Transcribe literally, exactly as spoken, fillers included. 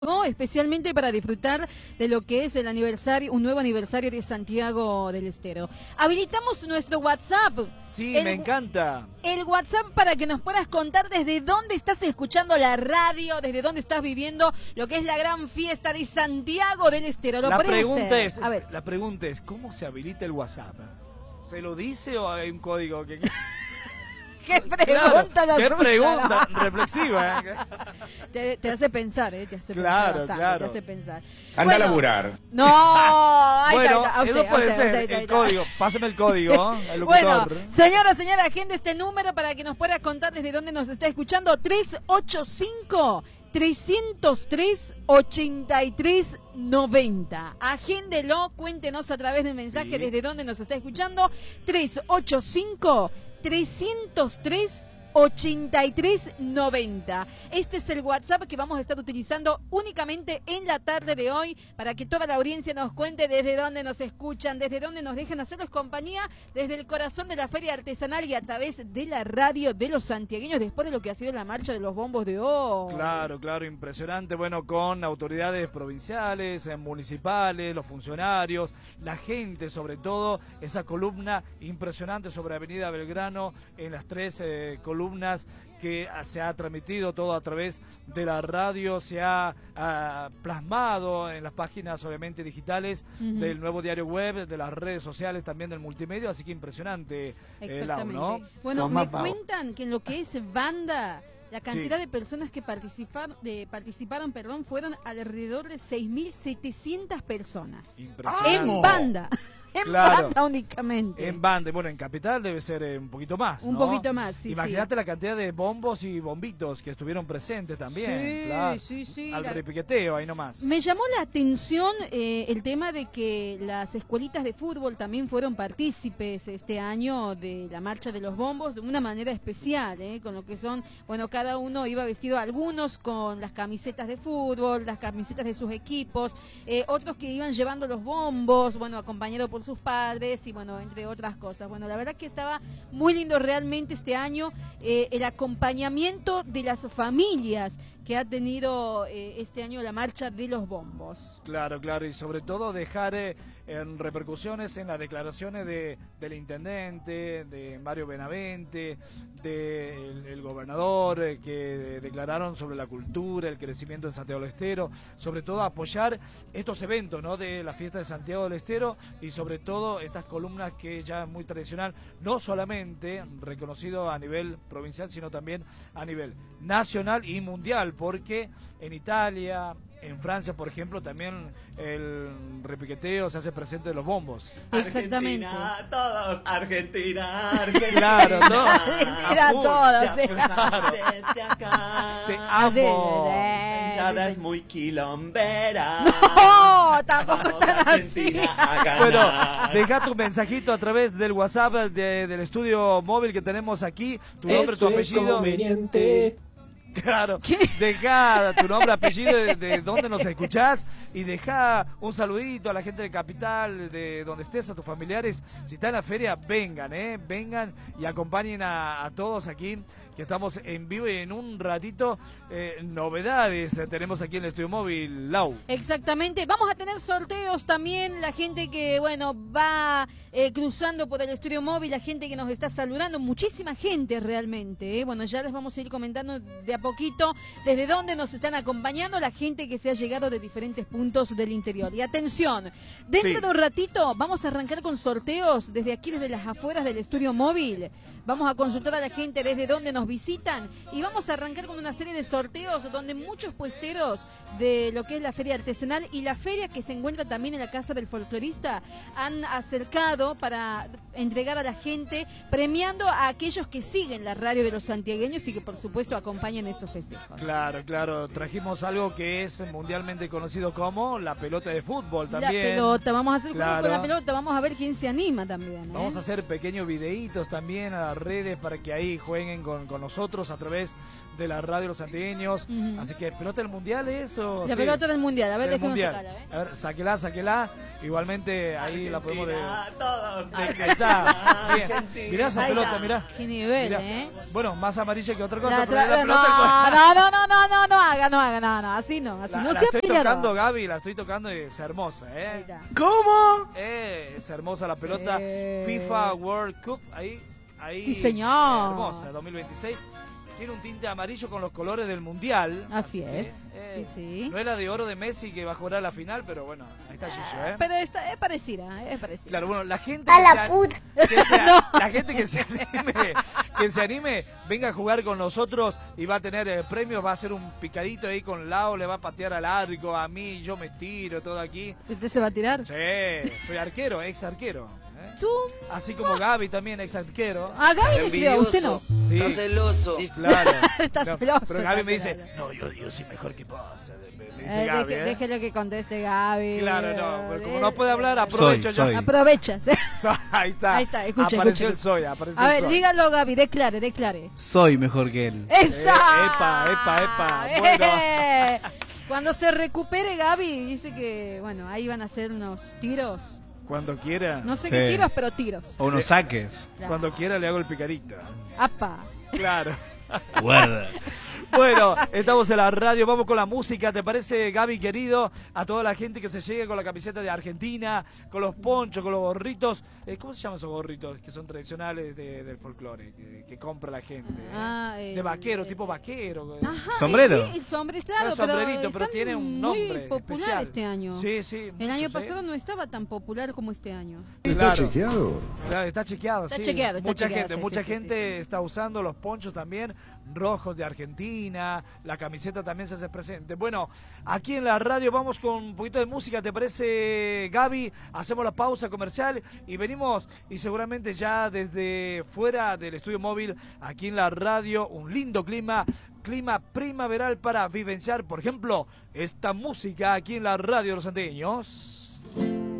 No, especialmente para disfrutar de lo que es el aniversario, un nuevo aniversario de Santiago del Estero. Habilitamos nuestro WhatsApp. Sí, el, me encanta. El WhatsApp para que nos puedas contar desde dónde estás escuchando la radio, desde dónde estás viviendo lo que es la gran fiesta de Santiago del Estero. ¿Lo La podés pregunta hacer? es, A ver. la pregunta es, ¿cómo se habilita el WhatsApp? ¿Se lo dice o hay un código que... ¿Qué pregunta claro, la ¿Qué suya? pregunta reflexiva? ¿eh? Te, te hace pensar, ¿eh? Te hace Claro, pensar bastante, claro. te hace pensar. Anda Bueno, a laburar. No, ahí Bueno, está, ahí está. eso A puede usted, a ser, usted, a usted, a el usted. código. Pásame el código, el Bueno, locutor. señora, señora, agenda este número para que nos pueda contar desde dónde nos está escuchando. tres ocho cinco, tres cero tres, ocho tres nueve cero. Agéndelo, cuéntenos a través del mensaje Sí. desde dónde nos está escuchando. tres ocho cinco, tres cero tres, ocho tres nueve cero. Este es el WhatsApp que vamos a estar utilizando únicamente en la tarde de hoy para que toda la audiencia nos cuente desde dónde nos escuchan, desde dónde nos dejan hacerles compañía, desde el corazón de la feria artesanal y a través de la radio de los santiagueños después de lo que ha sido la marcha de los bombos de hoy. Claro, claro, impresionante. Bueno, con autoridades provinciales, eh, municipales, los funcionarios, la gente, sobre todo, esa columna impresionante sobre Avenida Belgrano en las tres eh, columnas que se ha transmitido todo a través de la radio, se ha uh, plasmado en las páginas obviamente digitales Uh-huh. del nuevo diario web, de las redes sociales, también del multimedia, así que impresionante, eh, Lau, ¿no? Bueno, Toma, me Pau. cuentan que en lo que es banda, la cantidad Sí. de personas que participaron, de, participaron perdón, fueron alrededor de seis mil setecientas personas. Impresionante. En banda. En Claro. banda únicamente. En banda, bueno, en Capital debe ser eh, un poquito más, Un ¿no? poquito más, sí, Imagínate la cantidad de bombos y bombitos que estuvieron presentes también. Sí, claro. sí, sí, Al la- repiqueteo, ahí nomás. Me llamó la atención eh, el tema de que las escuelitas de fútbol también fueron partícipes este año de la marcha de los bombos de una manera especial, eh, con lo que son, bueno, cada uno iba vestido, algunos con las camisetas de fútbol, las camisetas de sus equipos, eh, otros que iban llevando los bombos, bueno, acompañados por sus padres y bueno, entre otras cosas. Bueno, la verdad que estaba muy lindo realmente este año eh, el acompañamiento de las familias que ha tenido eh, este año la marcha de los bombos. Claro, claro, y sobre todo dejar eh, en repercusiones en las declaraciones de, del intendente, de Mario Benavente, del el gobernador, eh, que declararon sobre la cultura, el crecimiento en Santiago del Estero, sobre todo apoyar estos eventos, ¿no?, de la fiesta de Santiago del Estero y sobre todo estas columnas que ya es muy tradicional, no solamente reconocido a nivel provincial, sino también a nivel nacional y mundial, porque en Italia, en Francia, por ejemplo, también el repiqueteo se hace presente de los bombos. Exactamente. Argentina, todos, Argentina, Argentina. Claro, ¿no? Era A full. todo, Ya sí. empezamos desde acá. Te Así, amo. eh, Hinchada sí, es sí. muy quilombera. No, tampoco Vamos, tan así. Argentina, a ganar. Bueno, deja tu mensajito a través del WhatsApp de- del estudio móvil que tenemos aquí, tu nombre, tu Eso es apellido. conveniente. Claro, deja tu nombre, apellido, de, de dónde nos escuchás y deja un saludito a la gente de Capital, de donde estés, a tus familiares. Si están en la feria, vengan, eh, vengan y acompañen a, a todos aquí, que estamos en vivo y en un ratito eh, novedades eh, tenemos aquí en el estudio móvil, Lau. Exactamente, vamos a tener sorteos también, la gente que, bueno, va eh, cruzando por el estudio móvil, la gente que nos está saludando, muchísima gente realmente, ¿eh? Bueno, ya les vamos a ir comentando de a poquito desde dónde nos están acompañando la gente que se ha llegado de diferentes puntos del interior. Y atención, dentro Sí. de un ratito vamos a arrancar con sorteos desde aquí, desde las afueras del estudio móvil. Vamos a consultar a la gente desde dónde nos visitan y vamos a arrancar con una serie de sorteos donde muchos puesteros de lo que es la feria artesanal y la feria que se encuentra también en la casa del folclorista han acercado para entregar a la gente, premiando a aquellos que siguen la radio de los santiagueños y que por supuesto acompañan estos festejos. Claro, claro, trajimos algo que es mundialmente conocido como la pelota de fútbol también. La pelota, vamos a hacer juego Claro. con la pelota, vamos a ver quién se anima también, ¿eh? Vamos a hacer pequeños videitos también a las redes para que ahí jueguen con, con nosotros a través de la radio Los Santiagueños. Ujú. Así que pelota del mundial eso. La sí. pelota del mundial, a ver, Del déjame mundial. sacarla, ¿eh? A ver, sáquela, sáquela. Igualmente ahí la podemos de. Argentina, todos Ahí Argentina, está. Bien. Argentina. Mirá esa Ahí pelota, está. mirá. Qué nivel, Mirá. ¿eh? Bueno, más amarilla que otra cosa, La pero la tra- pelota no, no, no, no, no, no, no haga, no haga, no, no, así no, así La, no la sea estoy peleador. tocando, Gaby, la estoy tocando y es hermosa, Ahí ¿eh? está. ¿Cómo? Eh, es hermosa la pelota. Sí. FIFA World Cup, ahí, ahí. Sí, señor. Hermosa, dos mil veintiséis. Tiene un tinte amarillo con los colores del mundial. Así que, es, eh, sí, sí. No era de oro de Messi que va a jugar la final, pero bueno, ahí está Gillo, ¿eh? Pero está, es parecida, es parecida. Claro, bueno, la gente A que la se, puta. que se- No. la gente que se anime, que se anime, venga a jugar con nosotros y va a tener eh, premios, va a hacer un picadito ahí con Lau, le va a patear al arco, a mí, yo me tiro, todo aquí. ¿Usted se va a tirar? Sí, soy arquero, ex arquero. ¿eh? ¿Tú? Así como Gaby también, ex arquero. Ah, Gaby le creo, usted no. Sí, Está celoso. claro. Está No, celoso, pero Gaby está me dice, celoso. no, yo, yo soy mejor que vos. Me, me dice Eh, Gaby, deje- ¿eh? Déjelo que conteste Gaby. Claro, no, pero como Eh, no puede hablar, eh, aprovecho Soy, yo. soy. Aprovecha. ¿sí? Ahí está. Ahí está, escuche, Apareció escuche. el Zoya, apareció A el ver, Zoya. dígalo Gaby, declare, declare. Soy mejor que él. ¡Esa! Eh, epa, epa, epa, bueno. Eh. Cuando se recupere Gaby, dice que, bueno, ahí van a hacer unos tiros. Cuando quiera, No sé Sí. qué tiros, pero tiros. O unos saques. cuando quiera le hago el picadito. ¡Apa! Claro. Guarda. Bueno, estamos en la radio, vamos con la música, ¿te parece, Gaby, querido? A toda la gente que se llegue con la camiseta de Argentina, con los ponchos, con los gorritos. Eh, ¿Cómo se llaman esos gorritos que son tradicionales de- del folclore, que, que compra la gente? eh? Ah, el- de vaquero, tipo vaquero. eh. Ajá, ¿Sombrero? El, el sombrero, claro, No, sombrerito, pero están tiene un muy nombre popular especial. este año. Sí, sí. El año muchos, ¿eh? pasado no estaba tan popular como este año. Claro. ¿Está chequeado? Claro, está chequeado, Está sí. chequeado, está mucha chequeado, gente, sí, mucha sí, sí, gente sí, sí. está usando los ponchos también, rojos de Argentina, la camiseta también se hace presente. Bueno, aquí en la radio vamos con un poquito de música, ¿te parece, Gaby? Hacemos la pausa comercial y venimos, y seguramente ya desde fuera del estudio móvil, aquí en la radio, un lindo clima, clima primaveral para vivenciar, por ejemplo, esta música aquí en la radio Los Santiagueños.